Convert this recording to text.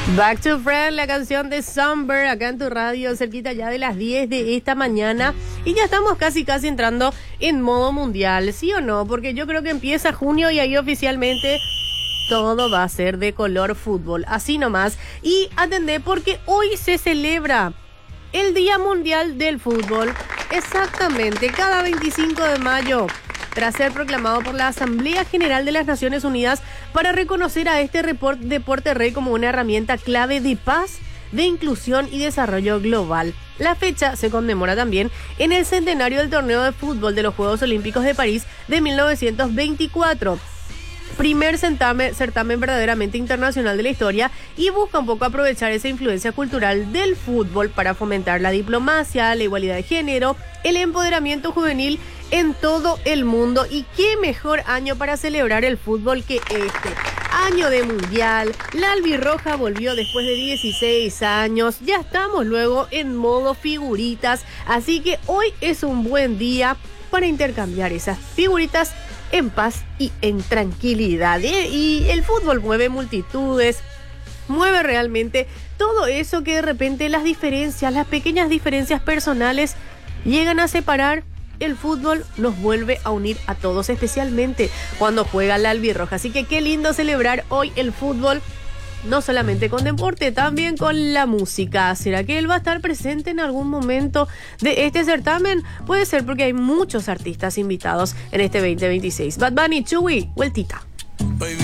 Back to Friend, la canción de Summer, acá en tu radio, cerquita ya de las 10 de esta mañana. Y ya estamos casi entrando en modo mundial, ¿sí o no? Porque yo creo que empieza junio y ahí oficialmente todo va a ser de color fútbol, así nomás. Y atendé porque hoy se celebra el Día Mundial del Fútbol. Exactamente, cada 25 de mayo. Tras ser proclamado por la Asamblea General de las Naciones Unidas para reconocer a este deporte rey como una herramienta clave de paz, de inclusión y desarrollo global. La fecha se conmemora también en el centenario del torneo de fútbol de los Juegos Olímpicos de París de 1924. Primer certamen verdaderamente internacional de la historia, y busca un poco aprovechar esa influencia cultural del fútbol para fomentar la diplomacia, la igualdad de género, el empoderamiento juvenil en todo el mundo. Y qué mejor año para celebrar el fútbol que este. Año de mundial, la albirroja volvió después de 16 años, ya estamos luego en modo figuritas, así que hoy es un buen día para intercambiar esas figuritas en paz y en tranquilidad. Y el fútbol mueve multitudes, mueve realmente todo eso que de repente las diferencias, las pequeñas diferencias personales llegan a separar. El fútbol nos vuelve a unir a todos, especialmente cuando juega la albirroja. Así que qué lindo celebrar hoy el fútbol, no solamente con deporte, también con la música. ¿Será que él va a estar presente en algún momento de este certamen? Puede ser, porque hay muchos artistas invitados en este 2026. Bad Bunny, Chewy, vueltita. Baby.